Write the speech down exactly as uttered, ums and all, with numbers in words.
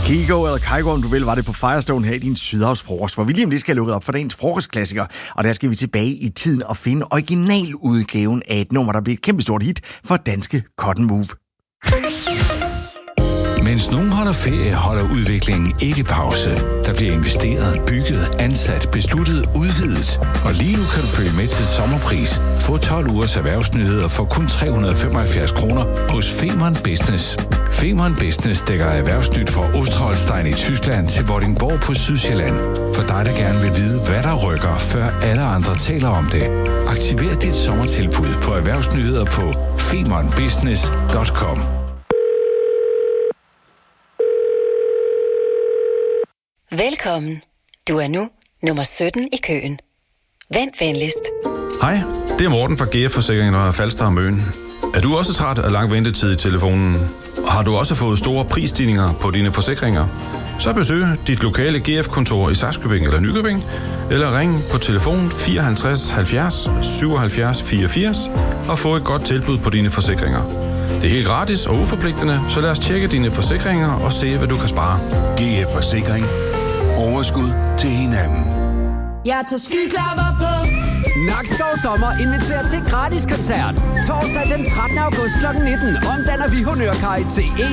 Kygo eller Kygo, om du vil, var det på Firestone her i din Sydhavsfrokost, hvor vi lige om lidt skal lukke op for dagens frokostklassiker. Og der skal vi tilbage i tiden og finde originaludgaven af et nummer, der blev et kæmpestort hit for danske Cotton Move. Mens nogen holder ferie, holder udviklingen ikke pause. Der bliver investeret, bygget, ansat, besluttet, udvidet. Og lige nu kan du følge med til sommerpris. Få tolv ugers erhvervsnyheder for kun tre hundrede og femoghalvfjerds kroner hos Femern Business. Femern Business dækker erhvervsnyt fra Ostholstein i Tyskland til Vordingborg på Sydsjælland. For dig, der gerne vil vide, hvad der rykker, før alle andre taler om det. Aktiver dit sommertilbud på erhvervsnyheder på femern business punktum com. Velkommen. Du er nu nummer sytten i køen. Vent venligst. Hej, det er Morten fra G F Forsikring og Falster og Møn. Er du også træt af lang ventetid i telefonen? Og har du også fået store prisstigninger på dine forsikringer? Så besøg dit lokale G F-kontor i Sakskøbing eller Nykøbing, eller ring på telefon fireoghalvtreds halvfjerds syvoghalvfjerds fireogfirs og få et godt tilbud på dine forsikringer. Det er helt gratis og uforpligtende, så lad os tjekke dine forsikringer og se, hvad du kan spare. G F Forsikring. Overskud til hinanden. Jeg tager skyklapper på. Nakskov Sommer inviterer til gratis koncert. Torsdag den trettende august klokken nitten omdanner vi Honørkaj til